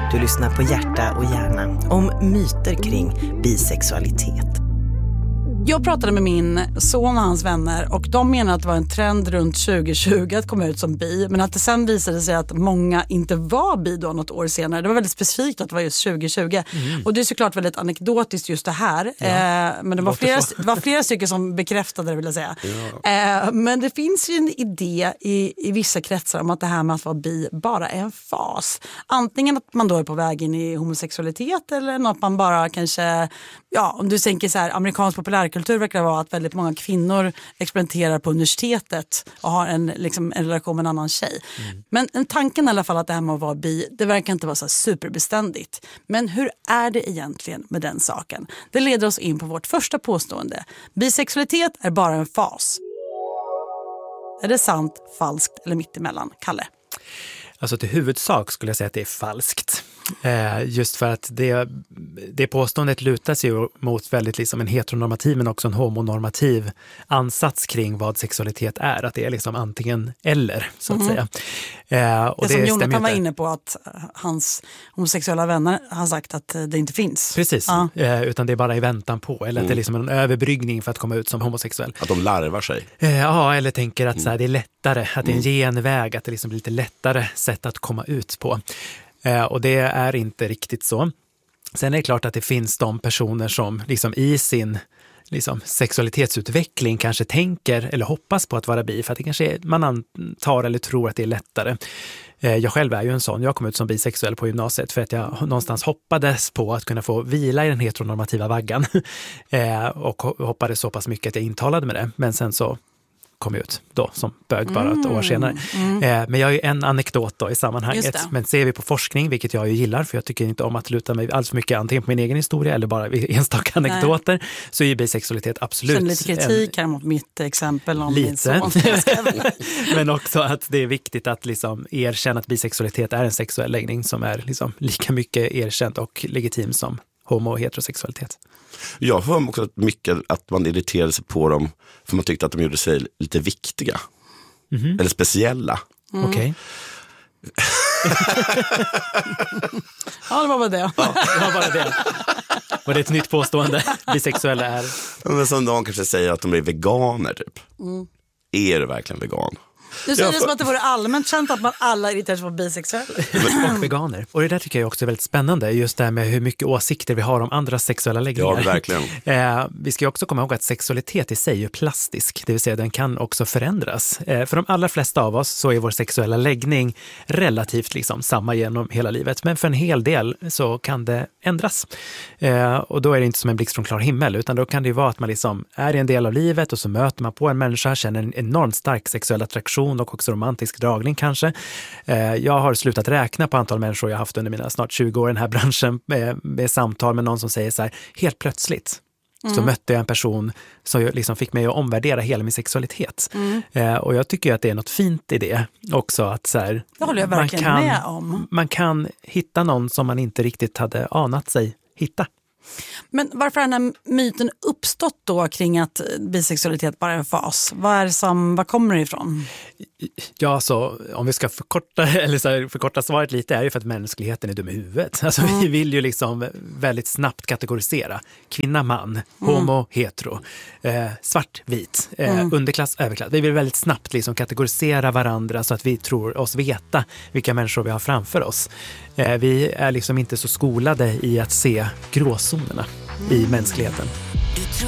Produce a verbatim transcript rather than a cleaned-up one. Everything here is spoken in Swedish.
Du lyssnar på Hjärta och hjärna om myter kring bisexualitet. Jag pratade med min son och hans vänner och de menar att det var en trend runt tjugo tjugo att komma ut som bi, men att det sen visade sig att många inte var bi då något år senare. Det var väldigt specifikt att det var just tjugo tjugo. Mm. Och det är såklart väldigt anekdotiskt just det här. Ja, eh, men det var, flera, det var flera stycken som bekräftade det, vill jag säga. Ja. Eh, men det finns ju en idé i, i vissa kretsar om att det här med att vara bi bara är en fas. Antingen att man då är på väg in i homosexualitet eller något man bara kanske, ja, om du tänker så här, amerikansk populärkultur verkar vara att väldigt många kvinnor experimenterar på universitetet och har en, liksom, en relation med en annan tjej. Mm. Men en tanken i alla fall att det här med att vara bi, det verkar inte vara så superbeständigt. Men hur är det egentligen med den saken? Det leder oss in på vårt första påstående. Bisexualitet är bara en fas. Är det sant, falskt eller mittemellan? Kalle? Alltså till huvudsak skulle jag säga att det är falskt. Eh, just för att det, det påståendet lutar sig mot väldigt liksom en heteronormativ men också en homonormativ ansats kring vad sexualitet är. Att det är liksom antingen eller, så att mm. säga. Eh, och det, det som Jonathan var inne på, att hans homosexuella vänner har sagt att det inte finns. Precis, ja. eh, utan det är bara i väntan på. Eller mm. att det är liksom en överbryggning för att komma ut som homosexuell. Att de larvar sig. Eh, ja, eller tänker att mm. så här, det är lättare, att det är en Mm. genväg, att det liksom blir lite lättare sätt att komma ut på. Eh, och det är inte riktigt så. Sen är det klart att det finns de personer som liksom i sin liksom, sexualitetsutveckling kanske tänker eller hoppas på att vara bi, för att det kanske är, man antar eller tror att det är lättare. Eh, jag själv är ju en sån. Jag kom ut som bisexuell på gymnasiet för att jag någonstans hoppades på att kunna få vila i den heteronormativa vaggan. eh, och hoppades så pass mycket att jag intalade med det. Men sen så kom ut då som bög bara ett år senare. Mm. Eh, men jag är ju en anekdot då i sammanhanget. Men ser vi på forskning, vilket jag ju gillar, för jag tycker inte om att luta mig alls för mycket antingen på min egen historia eller bara enstaka anekdoter, nej. Så är ju bisexualitet absolut. Sen lite kritik en, här mot mitt exempel om lite. Men också att det är viktigt att liksom erkänna att bisexualitet är en sexuell läggning som är liksom lika mycket erkänt och legitim som homo- och heterosexualitet. Jag hör också mycket att man irriterade sig på dem för man tyckte att de gjorde sig lite viktiga. Mm-hmm. Eller speciella. Mm. Okej. Ja, det var bara det. Ja, det var bara det. Var det ett nytt påstående? Bisexuella är... Men som de kanske säger att de är veganer typ. Mm. Är du verkligen vegan? Du säger det som att det vore allmänt känt att man alla irriterar sig på bisexuella. Och veganer. Och det där tycker jag också är väldigt spännande. Just det här med hur mycket åsikter vi har om andra sexuella läggningar. Ja, verkligen. Eh, vi ska ju också komma ihåg att sexualitet i sig är plastisk. Det vill säga den kan också förändras. Eh, för de allra flesta av oss så är vår sexuella läggning relativt liksom samma genom hela livet. Men för en hel del så kan det ändras. Eh, och då är det inte som en blixt från klar himmel. Utan då kan det ju vara att man liksom är i en del av livet och så möter man på en människa, känner en enormt stark sexuell attraktion och också romantisk dragning kanske. Eh, jag har slutat räkna på antal människor jag haft under mina snart tjugo år i den här branschen med, med samtal med någon som säger så här, helt plötsligt mm. så mötte jag en person som liksom fick mig att omvärdera hela min sexualitet. Mm. Eh, och jag tycker att det är något fint i det också. Att så här, det håller jag verkligen man kan, med om. Man kan hitta någon som man inte riktigt hade anat sig hitta. Men varför har den här myten uppstått då kring att bisexualitet bara är en fas? Vad är det som, vad kommer det ifrån? Ja, så om vi ska förkorta, eller så här, förkorta svaret lite är det för att mänskligheten är dum i huvudet. Alltså mm. vi vill ju liksom väldigt snabbt kategorisera. Kvinna, man, mm. homo, hetero, eh, svart, vit, eh, mm. underklass, överklass. Vi vill väldigt snabbt liksom kategorisera varandra så att vi tror oss veta vilka människor vi har framför oss. Eh, vi är liksom inte så skolade i att se gråzonerna mm. i mänskligheten.